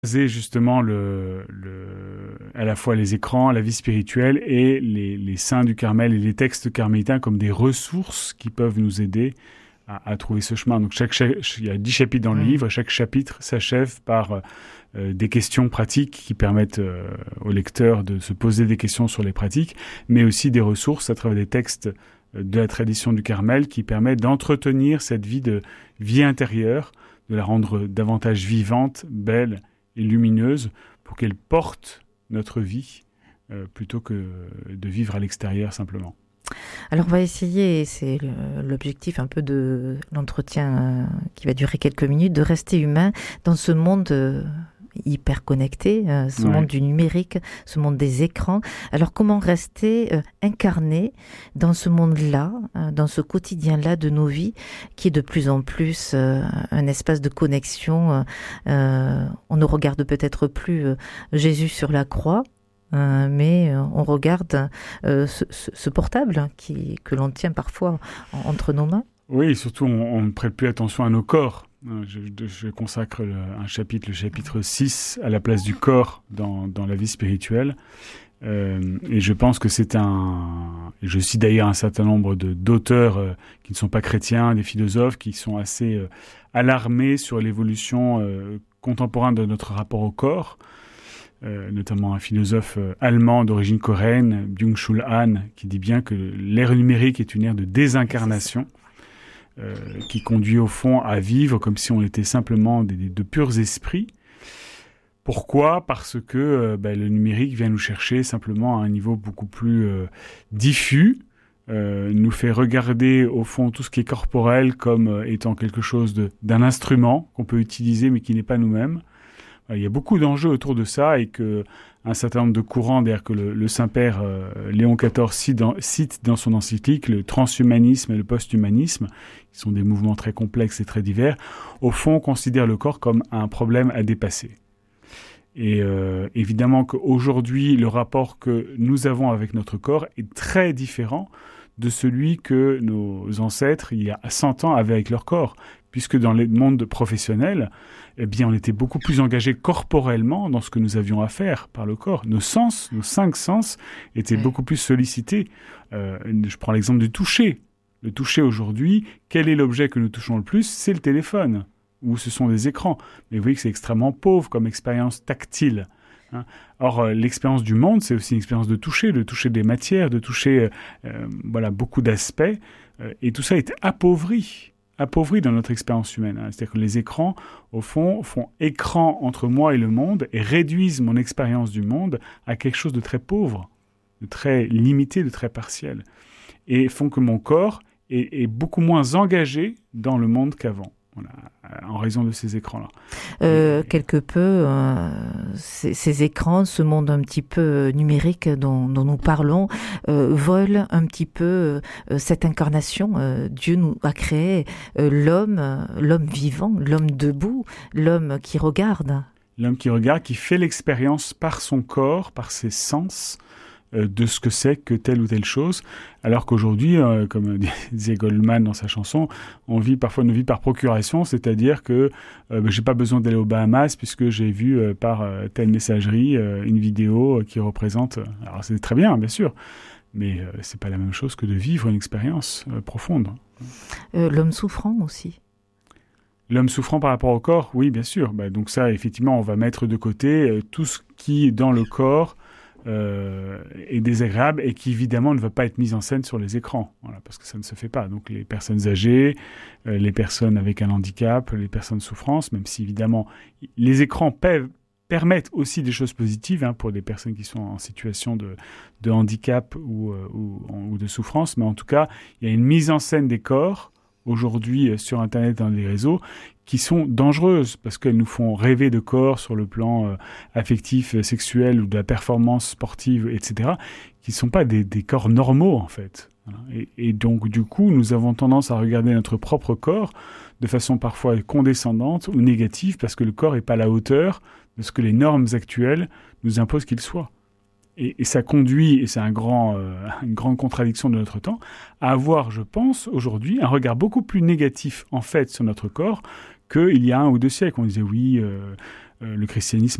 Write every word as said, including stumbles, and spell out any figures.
C'est justement le, le, à la fois les écrans, la vie spirituelle et les, les saints du Carmel et les textes carmélitains comme des ressources qui peuvent nous aider à, à trouver ce chemin. Donc chaque, chaque, il y a dix chapitres dans le mmh. livre, chaque chapitre s'achève par euh, des questions pratiques qui permettent euh, au lecteur de se poser des questions sur les pratiques, mais aussi des ressources à travers des textes de la tradition du Carmel qui permettent d'entretenir cette vie de vie intérieure, de la rendre davantage vivante, belle et lumineuse pour qu'elle porte notre vie euh, plutôt que de vivre à l'extérieur simplement. Alors on va essayer, c'est le, l'objectif un peu de l'entretien euh, qui va durer quelques minutes, de rester humain dans ce monde euh, hyper connecté, euh, ce ouais. monde du numérique, ce monde des écrans. Alors comment rester euh, incarné dans ce monde-là, euh, dans ce quotidien-là de nos vies, qui est de plus en plus euh, un espace de connexion. Euh, on ne regarde peut-être plus euh, Jésus sur la croix, Euh, mais euh, on regarde euh, ce, ce, ce portable qui, que l'on tient parfois en, entre nos mains. Oui, surtout on, on ne prête plus attention à nos corps. Je, je consacre le, un chapitre, le chapitre six, à la place du corps dans, dans la vie spirituelle. Euh, et je pense que c'est un... Je cite d'ailleurs un certain nombre de, d'auteurs euh, qui ne sont pas chrétiens, des philosophes qui sont assez euh, alarmés sur l'évolution euh, contemporaine de notre rapport au corps. Euh, notamment un philosophe euh, allemand d'origine coréenne, Byung-Chul Han, qui dit bien que l'ère numérique est une ère de désincarnation, euh, qui conduit au fond à vivre comme si on était simplement des, des, de purs esprits. Pourquoi ? Parce que euh, ben, le numérique vient nous chercher simplement à un niveau beaucoup plus euh, diffus, euh, nous fait regarder au fond tout ce qui est corporel comme euh, étant quelque chose de, d'un instrument qu'on peut utiliser mais qui n'est pas nous-mêmes. Il y a beaucoup d'enjeux autour de ça et que un certain nombre de courants, d'ailleurs que le, le Saint-Père euh, Léon quatorze cite dans, cite dans son encyclique, le transhumanisme et le post-humanisme, qui sont des mouvements très complexes et très divers, au fond considèrent le corps comme un problème à dépasser. Et euh, évidemment qu'aujourd'hui, le rapport que nous avons avec notre corps est très différent de celui que nos ancêtres, il y a cent ans, avaient avec leur corps. Puisque dans le monde professionnel, eh bien, on était beaucoup plus engagé corporellement dans ce que nous avions à faire par le corps. Nos sens, nos cinq sens, étaient oui. beaucoup plus sollicités. Euh, je prends l'exemple du toucher. Le toucher aujourd'hui, quel est l'objet que nous touchons le plus ? C'est le téléphone, ou ce sont des écrans. Mais vous voyez que c'est extrêmement pauvre comme expérience tactile. Hein. Or, euh, l'expérience du monde, c'est aussi une expérience de toucher, de toucher des matières, de toucher euh, voilà, beaucoup d'aspects. Euh, et tout ça est appauvri. appauvri dans notre expérience humaine. Hein. C'est-à-dire que les écrans, au fond, font écran entre moi et le monde et réduisent mon expérience du monde à quelque chose de très pauvre, de très limité, de très partiel. Et font que mon corps est, est beaucoup moins engagé dans le monde qu'avant. Voilà, en raison de ces écrans-là. Euh, et... Quelque peu, euh, ces, ces écrans, ce monde un petit peu numérique dont, dont nous parlons, euh, volent un petit peu euh, cette incarnation. Euh, Dieu nous a créé euh, l'homme, euh, l'homme vivant, l'homme debout, l'homme qui regarde. L'homme qui regarde, qui fait l'expérience par son corps, par ses sens, de ce que c'est que telle ou telle chose, alors qu'aujourd'hui, euh, comme disait Goldman dans sa chanson, on vit parfois une vie par procuration, c'est-à-dire que euh, ben, j'ai pas besoin d'aller aux Bahamas puisque j'ai vu euh, par euh, telle messagerie euh, une vidéo euh, qui représente... Alors c'est très bien, bien sûr, mais euh, c'est pas la même chose que de vivre une expérience euh, profonde. Euh, l'homme souffrant aussi. L'homme souffrant par rapport au corps, oui, bien sûr. Bah, donc ça, effectivement, on va mettre de côté euh, tout ce qui, dans le corps, Euh, est désagréable et qui évidemment ne va pas être mise en scène sur les écrans, voilà, parce que ça ne se fait pas. Donc les personnes âgées, euh, les personnes avec un handicap, les personnes souffrance, même si évidemment les écrans peuvent, permettent aussi des choses positives hein, pour des personnes qui sont en situation de, de handicap ou, euh, ou, ou de souffrance, mais en tout cas il y a une mise en scène des corps aujourd'hui euh, sur Internet dans les réseaux qui sont dangereuses parce qu'elles nous font rêver de corps sur le plan euh, affectif, euh, sexuel ou de la performance sportive, et cetera, qui ne sont pas des, des corps normaux en fait. Voilà. Et, et donc du coup, nous avons tendance à regarder notre propre corps de façon parfois condescendante ou négative parce que le corps n'est pas à la hauteur de ce que les normes actuelles nous imposent qu'il soit. Et, et ça conduit, et c'est un grand, euh, une grande contradiction de notre temps, à avoir, je pense, aujourd'hui, un regard beaucoup plus négatif, en fait, sur notre corps qu'il y a un ou deux siècles. On disait, oui, euh, euh, le christianisme